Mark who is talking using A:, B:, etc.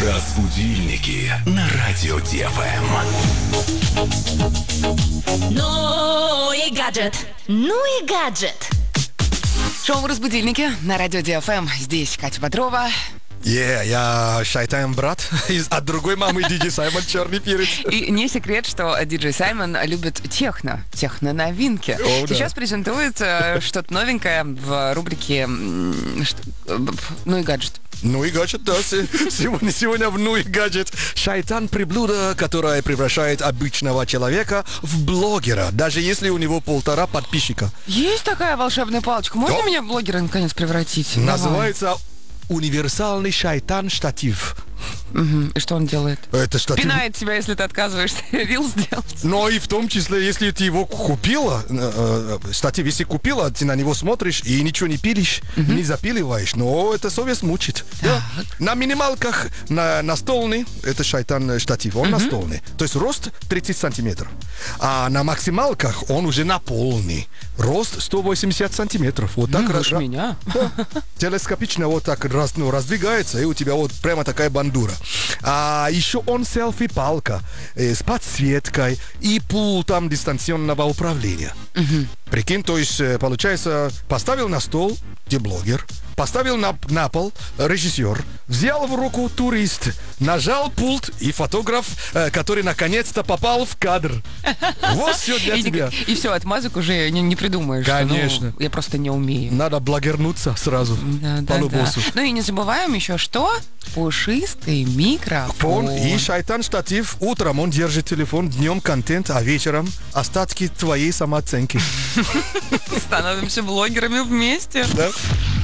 A: Разбудильники на радио ДФМ.
B: Ну и гаджет. Ну и гаджет.
C: Шоу «Разбудильники» на радио ДФМ. Здесь Катя Бодрова.
D: Я Шайтан брат от другой мамы Диджей Саймон Черный перец.
C: И не секрет, что диджей Саймон любит техно-новинки.
D: Да.
C: Сейчас презентует что-то новенькое в рубрике «Ну и гаджет».
D: Ну и гаджет, да. Сегодня в «Ну и гаджет» Шайтан приблуда, которое превращает обычного человека в блогера, даже если у него 1,5 подписчика.
C: Есть такая волшебная палочка. Можно меня в блогера наконец превратить?
D: Называется универсальный шайтан-штатив.
C: Угу. И что он делает?
D: Это штатив.
C: Пинает тебя, если ты отказываешься рилс сделать.
D: Но и в том числе, если ты его купила, штатив, если купила, ты на него смотришь и ничего не пилишь, не запиливаешь, но это совесть мучит. Да. На минималках настольный, это шайтан-штатив, он настольный. То есть рост 30 сантиметров. А на максималках он уже наполный. Рост 180 сантиметров. Вот так
C: меня.
D: Да. Телескопично вот так раздвигается, и у тебя вот прямо такая бандура. А еще он селфи-палка с подсветкой и пультом дистанционного управления. Прикинь, то есть, получается, поставил на стол, где блогер, поставил на пол режиссер, взял в руку турист, нажал пульт и фотограф, который наконец-то попал в кадр. Вот все для тебя.
C: И все, отмазок уже не придумаешь.
D: Конечно.
C: Я просто не умею.
D: Надо блогернуться сразу.
C: Да. Ну и не забываем еще, что пушистый микрофон.
D: И шайтан-штатив. Утром он держит телефон, днем контент, а вечером остатки твоей самооценки.
C: Становимся блогерами вместе.
D: Да.